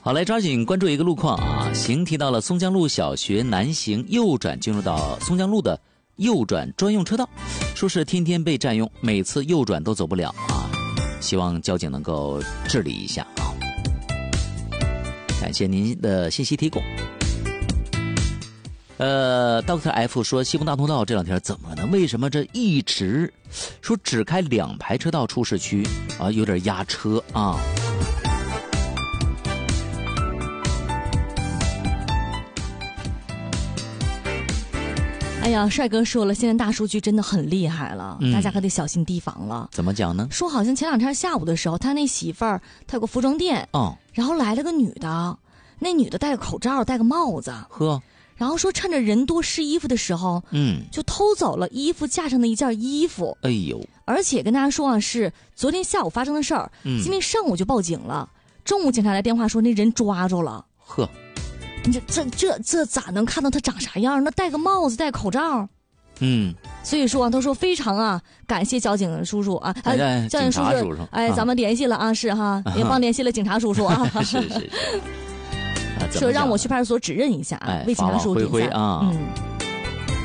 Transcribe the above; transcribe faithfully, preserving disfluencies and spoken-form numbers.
好，来抓紧关注一个路况啊！行提到了松江路小学南行右转，进入到松江路的右转专用车道，说是天天被占用，每次右转都走不了啊！希望交警能够治理一下啊！感谢您的信息提供。呃 ，Doctor F 说，西风大通道这两天怎么呢？为什么这一直说只开两排车道出市区啊？有点压车啊。 哎呀，帅哥说了，现在大数据真的很厉害了，嗯、大家可得小心提防了。 怎么讲呢？ 说好像前两天下午的时候，他那媳妇儿，他有个服装店， 哦， 然后来了个女的，那女的戴个口罩，戴个帽子， 呵， 然后说趁着人多试衣服的时候， 嗯， 就偷走了衣服架上的一件衣服。 哎呦， 而且跟大家说啊，是昨天下午发生的事儿，嗯，今天上午就报警了，中午警察来电话说那人抓住了， 呵。 你这这这这咋能看到他长啥样？那戴个帽子，戴口罩， 嗯， 所以说啊，他说非常啊，感谢交警叔叔啊， 哎， 交警叔叔，哎，咱们联系了啊，是哈，也帮联系了警察叔叔啊， 是是是， 说让我去派出所指认一下啊，为警察叔叔点赞啊，嗯。